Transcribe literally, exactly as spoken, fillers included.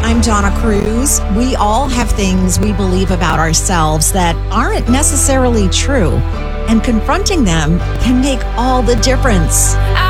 I'm Donna Cruz. We all have things we believe about ourselves that aren't necessarily true, and confronting them can make all the difference. I